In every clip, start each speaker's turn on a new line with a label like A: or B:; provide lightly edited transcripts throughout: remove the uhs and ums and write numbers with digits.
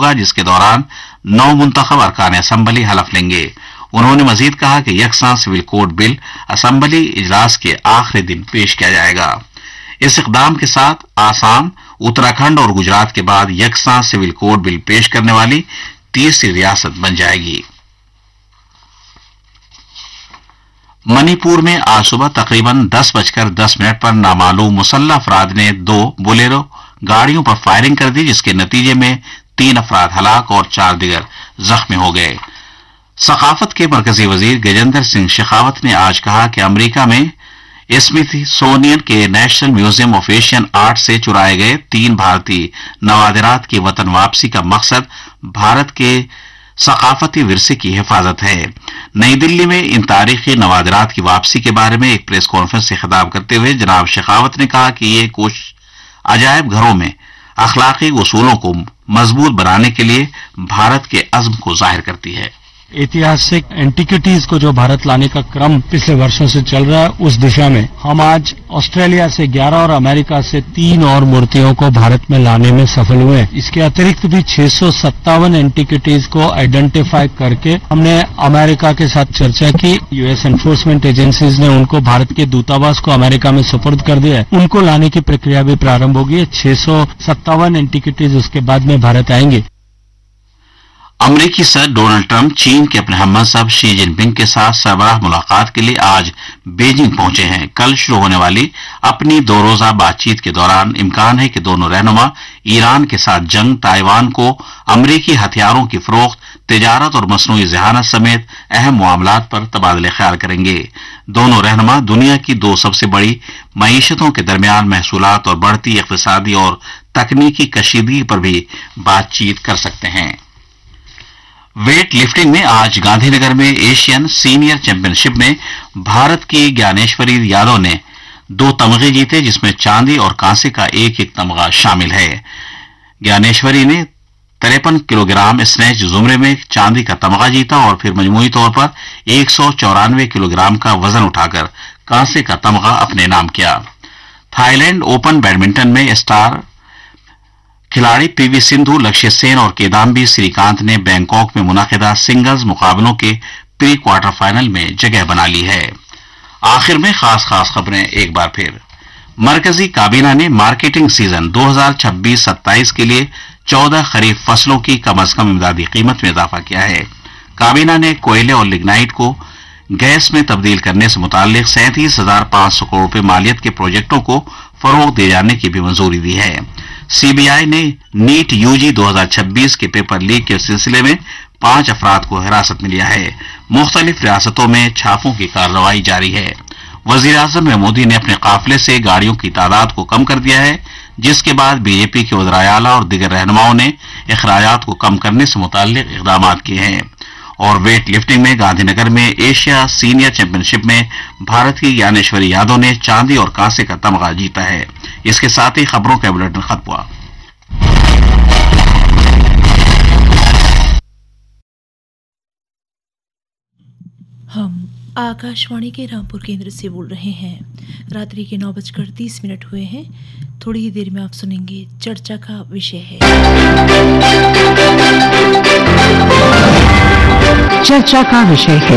A: होगा, जिसके दौरान 9 मुंतखब अरकान असम्बली हलफ लेंगे। उन्होंने मजीद कहा कि यकसां सिविल कोड बिल असम्बली इजलास के आखिरी दिन पेश किया जाएगा। इस इकदाम के साथ आसाम, उत्तराखंड और गुजरात के बाद यकसां सिविल कोड बिल पेश करने वाली तीसरी रियासत बन जाएगी। मणिपुर में आज सुबह तकरीबन 10:10 पर नामालूम मुसल्लह अफराद ने 2 बोलेरो गाड़ियों पर फायरिंग कर दी, जिसके नतीजे में 3 अफराद हलाक और 4 दिगर जख्मी हो गए। सकाफत के मरकजी वजीर गजेंद्र सिंह शेखावत ने आज कहा कि अमेरिका में स्मिथसोनियन के national museum of Asian art से चुराए गए 3 भारतीय नवादिरात की वतन वापसी का मकसद भारत के सकाफती विरसे की हिफाजत है। नई दिल्ली में इन तारीखी नवादिरात की वापसी के बारे में एक प्रेस कॉन्फ्रेंस से खिताब करते हुए जनाब शेखावत ने कहा कि ये कोशिश अजायब घरों में अखलाकी उसूलों को मजबूत बनाने के लिए भारत के अज़्म को जाहिर करती है।
B: ऐतिहासिक एंटिक्विटीज को जो भारत लाने का क्रम पिछले वर्षों से चल रहा है, उस दिशा में हम आज ऑस्ट्रेलिया से 11 और अमेरिका से 3 और मूर्तियों को भारत में लाने में सफल हुए हैं। इसके अतिरिक्त भी 657 एंटिक्विटीज को आइडेंटिफाई करके हमने अमेरिका के साथ चर्चा की। यूएस एनफोर्समेंट एजेंसीज ने उनको भारत के दूतावास को अमेरिका में सुपुर्द कर दिया है। उनको लाने की प्रक्रिया भी प्रारंभ होगी है। 657 एंटिक्विटीज उसके बाद में भारत आएंगे।
A: अमरीकी सदर डोनाल्ड ट्रंप चीन के अपने हममनसब शी जिनपिंग के साथ सरबराह मुलाकात के लिए आज बीजिंग पहुंचे हैं। कल शुरू होने वाली अपनी 2 रोजा बातचीत के दौरान इम्कान है कि दोनों रहनुमा ईरान के साथ जंग, ताइवान को अमरीकी हथियारों की फरोख्त, तिजारत और मसनूई ज़हानत समेत अहम मामलात पर तबादले ख्याल करेंगे। दोनों रहनुमा दुनिया की 2 सबसे बड़ी मईशतों के दरमियान महसूलात और बढ़ती इक्तिसादी और तकनीकी कशीदगी पर भी बातचीत कर सकते हैं। वेट लिफ्टिंग में आज गांधीनगर में एशियन सीनियर चैंपियनशिप में भारत की ज्ञानेश्वरी यादव ने 2 तमगे जीते, जिसमें चांदी और कांसे का एक तमगा शामिल है। ज्ञानेश्वरी ने 53 किलोग्राम स्नैच जुमरे में चांदी का तमगा जीता और फिर मजमूई तौर पर 194 किलोग्राम का वजन उठाकर कांसे का तमगा अपने नाम किया। थाईलैंड ओपन बैडमिंटन में स्टार खिलाड़ी पीवी सिंधु, लक्ष्य सेन और किदाम्बी श्रीकांत ने बैंकॉक में मुनाकिदा सिंगल्स मुकाबलों के प्री क्वार्टर फाइनल में जगह बना ली है। आखिर में खास खबरें एक बार फिर। मरकजी काबीना ने मार्केटिंग सीजन 2026-27 के लिए 14 खरीफ फसलों की कम अज कम इमदादी कीमत में इजाफा किया है। काबीना ने कोयले और लिग्नाइट को गैस में तब्दील करने से मुताल्लिक 37,500 करोड़ रुपए मालियत के प्रोजेक्टों को फरोग दिए जाने की भी मंजूरी दी है। सीबीआई ने नीट यूजी 2026 के पेपर लीक के सिलसिले में 5 अफराद को हिरासत में लिया है। मुख्तलिफ रियासतों में छापों की कार्रवाई जारी है। वजीर आजम मोदी ने अपने काफिले से गाड़ियों की तादाद को कम कर दिया है, जिसके बाद बीजेपी के वज़ीर आला और दीगर रहनुमाओं ने अखराजात को कम करने से मुताल्लिक इक़दामात किए हैं। और वेट लिफ्टिंग में गांधीनगर में एशिया सीनियर चैंपियनशिप में भारत की ज्ञानेश्वरी यादव ने चांदी और कांसे का तमगा जीता है। इसके साथ ही खबरों का बुलेटिन खत्म हुआ।
C: हम आकाशवाणी के रामपुर केंद्र से बोल रहे हैं। रात्रि के 9:30 हुए हैं। थोड़ी ही देर में आप सुनेंगे चर्चा का विषय है।
D: चर्चा का विषय है।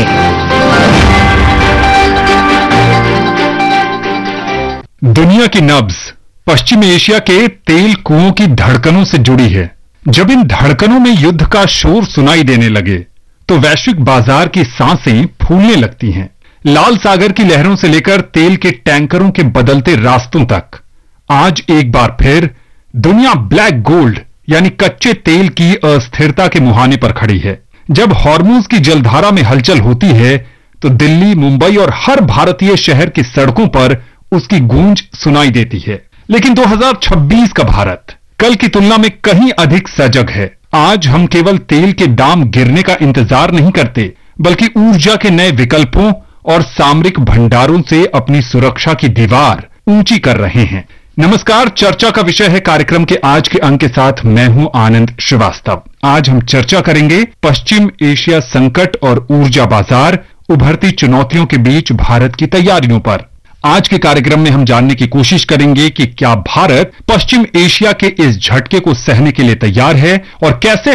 E: दुनिया की नब्ज पश्चिम एशिया के तेल कुओं की धड़कनों से जुड़ी है। जब इन धड़कनों में युद्ध का शोर सुनाई देने लगे तो वैश्विक बाजार की सांसें फूलने लगती हैं। लाल सागर की लहरों से लेकर तेल के टैंकरों के बदलते रास्तों तक आज एक बार फिर दुनिया ब्लैक गोल्ड यानी कच्चे तेल की अस्थिरता के मुहाने पर खड़ी है। जब हॉर्मूज की जलधारा में हलचल होती है तो दिल्ली, मुंबई और हर भारतीय शहर की सड़कों पर उसकी गूंज सुनाई देती है। लेकिन 2026 का भारत कल की तुलना में कहीं अधिक सजग है। आज हम केवल तेल के दाम गिरने का इंतजार नहीं करते, बल्कि ऊर्जा के नए विकल्पों और सामरिक भंडारों से अपनी सुरक्षा की दीवार ऊंची कर रहे हैं। नमस्कार, चर्चा का विषय है कार्यक्रम के आज के अंक के साथ मैं हूं आनंद श्रीवास्तव। आज हम चर्चा करेंगे पश्चिम एशिया संकट और ऊर्जा बाजार, उभरती चुनौतियों के बीच भारत की तैयारियों पर। आज के कार्यक्रम में हम जानने की कोशिश करेंगे कि क्या भारत पश्चिम एशिया के इस झटके को सहने के लिए तैयार है और कैसे